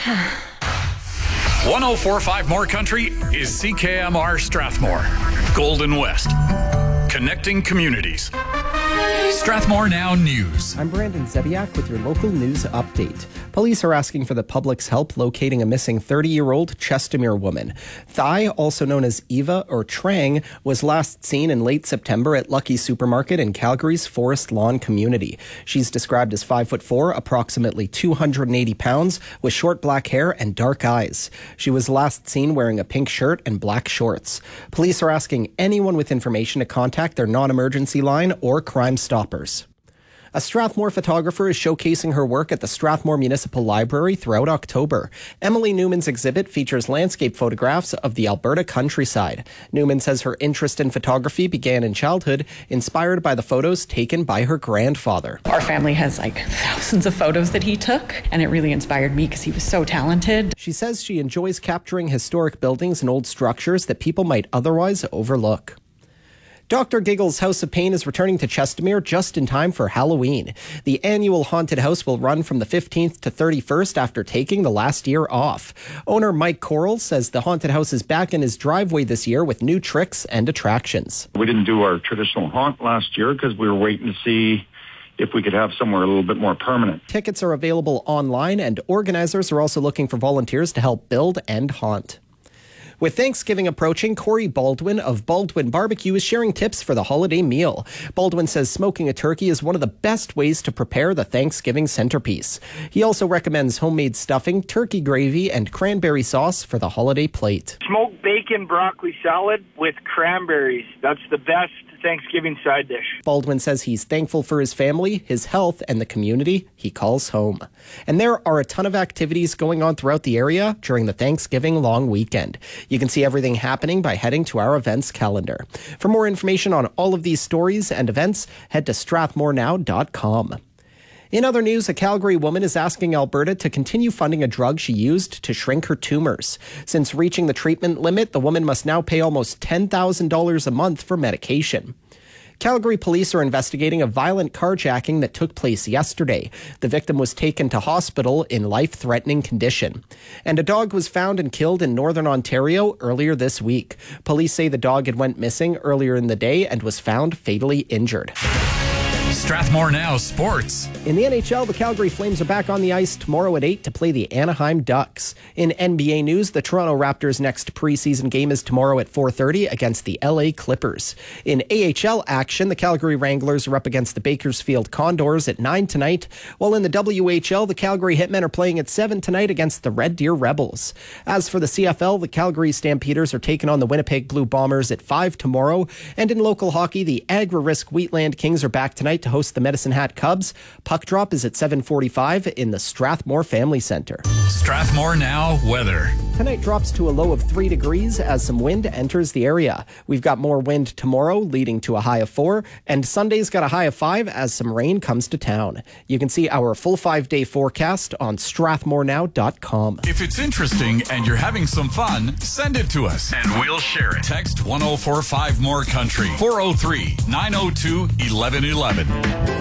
104.5 More Country is CKMR Strathmore. Golden West. Connecting communities. Strathmore Now News. I'm Brandon Zebiak with your local news update. Police are asking for the public's help locating a missing 30-year-old Chestermere woman. Thai, also known as Eva or Trang, was last seen in late September at Lucky Supermarket in Calgary's Forest Lawn community. She's described as 5'4", approximately 280 pounds, with short black hair and dark eyes. She was last seen wearing a pink shirt and black shorts. Police are asking anyone with information to contact their non-emergency line or Crime Stoppers. A Strathmore photographer is showcasing her work at the Strathmore Municipal Library throughout October. Emily Newman's exhibit features landscape photographs of the Alberta countryside. Newman says her interest in photography began in childhood, inspired by the photos taken by her grandfather. Our family has thousands of photos that he took, and it really inspired me because he was so talented. She says she enjoys capturing historic buildings and old structures that people might otherwise overlook. Dr. Giggle's House of Pain is returning to Chestermere just in time for Halloween. The annual haunted house will run from the 15th to 31st after taking the last year off. Owner Mike Coral says the haunted house is back in his driveway this year with new tricks and attractions. We didn't do our traditional haunt last year because we were waiting to see if we could have somewhere a little bit more permanent. Tickets are available online, and organizers are also looking for volunteers to help build and haunt. With Thanksgiving approaching, Corey Baldwin of Baldwin Barbecue is sharing tips for the holiday meal. Baldwin says smoking a turkey is one of the best ways to prepare the Thanksgiving centerpiece. He also recommends homemade stuffing, turkey gravy, and cranberry sauce for the holiday plate. Smoked bacon broccoli salad with cranberries. That's the best Thanksgiving side dish. Baldwin says he's thankful for his family, his health, and the community he calls home. And there are a ton of activities going on throughout the area during the Thanksgiving long weekend. You can see everything happening by heading to our events calendar. For more information on all of these stories and events, head to strathmorenow.com. In other news, a Calgary woman is asking Alberta to continue funding a drug she used to shrink her tumors. Since reaching the treatment limit, the woman must now pay almost $10,000 a month for medication. Calgary police are investigating a violent carjacking that took place yesterday. The victim was taken to hospital in life-threatening condition. And a dog was found and killed in Northern Ontario earlier this week. Police say the dog had went missing earlier in the day and was found fatally injured. Strathmore Now Sports. In the NHL, the Calgary Flames are back on the ice tomorrow at 8 to play the Anaheim Ducks. In NBA news, the Toronto Raptors' next preseason game is tomorrow at 4:30 against the LA Clippers. In AHL action, the Calgary Wranglers are up against the Bakersfield Condors at 9 tonight, while in the WHL, the Calgary Hitmen are playing at 7 tonight against the Red Deer Rebels. As for the CFL, the Calgary Stampeders are taking on the Winnipeg Blue Bombers at 5 tomorrow, and in local hockey, the Agri-Risk Wheatland Kings are back tonight to host the Medicine Hat Cubs. Puck drop is at 7:45 in the Strathmore Family Centre. Strathmore Now weather. Tonight drops to a low of 3 degrees as some wind enters the area. We've got more wind tomorrow, leading to a high of 4, and Sunday's got a high of 5 as some rain comes to town. You can see our full 5-day forecast on strathmorenow.com. If it's interesting and you're having some fun, send it to us and we'll share it. Text 1045 More Country 403-902-1111.